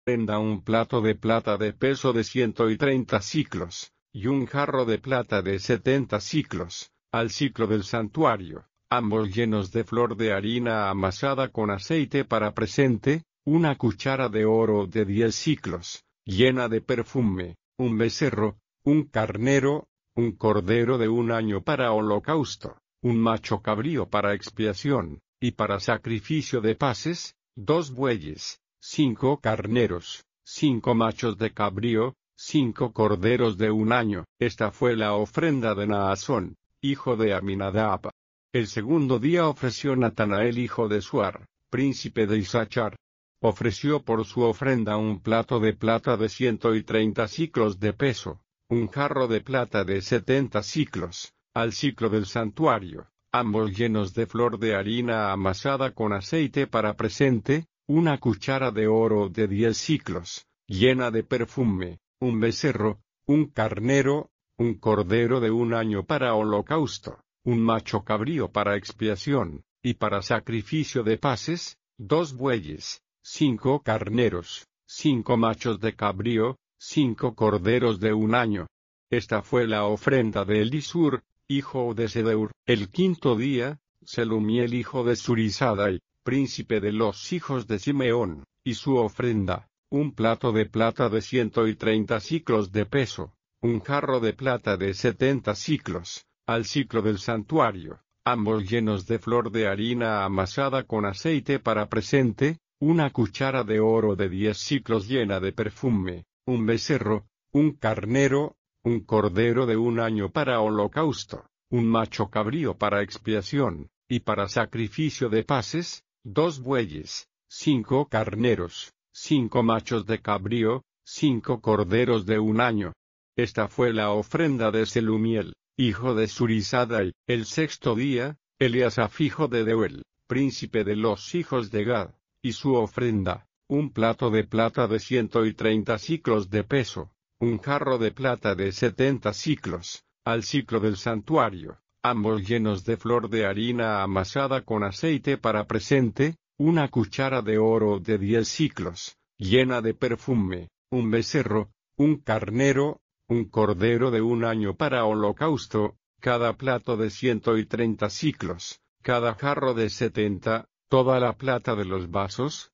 ofrenda un plato de plata de peso de 130 siclos, y un jarro de plata de 70 siclos, al siclo del santuario, ambos llenos de flor de harina amasada con aceite para presente, una cuchara de oro de 10 siclos, llena de perfume, un becerro, un carnero, un cordero de 1 año para holocausto, un macho cabrío para expiación, y para sacrificio de paces, 2 bueyes, 5 carneros, 5 machos de cabrío, 5 corderos de 1 año. Esta fue la ofrenda de Naasón, hijo de Aminadab. El segundo día ofreció Natanael hijo de Suar, príncipe de Isachar. Ofreció por su ofrenda un plato de plata de 130 siclos de peso, un jarro de plata de 70 siclos, al siclo del santuario, ambos llenos de flor de harina amasada con aceite para presente, una cuchara de oro de 10 siclos, llena de perfume, un becerro, un carnero, un cordero de 1 año para holocausto, un macho cabrío para expiación, y para sacrificio de paces, 2 bueyes, 5 carneros, 5 machos de cabrío, 5 corderos de 1 año. Esta fue la ofrenda de Elisur, hijo de Sedeur. El quinto día, Selumiel hijo de Zurisadai, príncipe de los hijos de Simeón, y su ofrenda, un plato de plata de 130 siclos de peso, un jarro de plata de 70 siclos, al siclo del santuario, ambos llenos de flor de harina amasada con aceite para presente, una cuchara de oro de 10 siclos llena de perfume, un becerro, un carnero, un cordero de 1 año para holocausto, un macho cabrío para expiación, y para sacrificio de paces, 2 bueyes, 5 carneros, 5 machos de cabrío, 5 corderos de 1 año. Esta fue la ofrenda de Selumiel, hijo de Zurisadai. El sexto día, Eliasaf hijo de Deuel, príncipe de los hijos de Gad, y su ofrenda, un plato de plata de 130 siclos de peso, un jarro de plata de 70 siclos, al siclo del santuario, ambos llenos de flor de harina amasada con aceite para presente, una cuchara de oro de 10 siclos, llena de perfume, un becerro, un carnero, un cordero de 1 año para holocausto, cada plato de 130 siclos, cada jarro de 70, toda la plata de los vasos,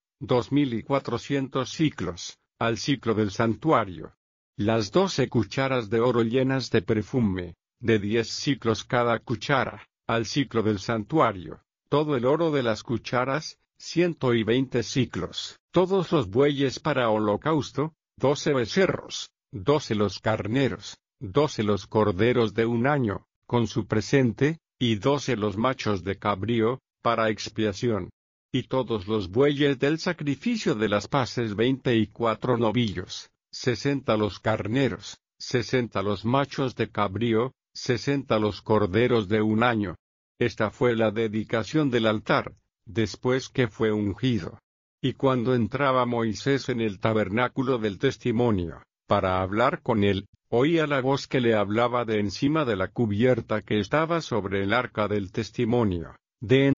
2400 siclos, al siclo del santuario. Las 12 cucharas de oro llenas de perfume, de 10 siclos cada cuchara, al siclo del santuario, todo el oro de las cucharas, 120 siclos, todos los bueyes para holocausto, 12 becerros, 12 los carneros, 12 los corderos de 1 año, con su presente, y 12 los machos de cabrío, para expiación. Y todos los bueyes del sacrificio de las paces 24 novillos, 60 los carneros, 60 los machos de cabrío, 60 los corderos de 1 año. Esta fue la dedicación del altar, después que fue ungido. Y cuando entraba Moisés en el tabernáculo del testimonio, para hablar con él, oía la voz que le hablaba de encima de la cubierta que estaba sobre el arca del testimonio, de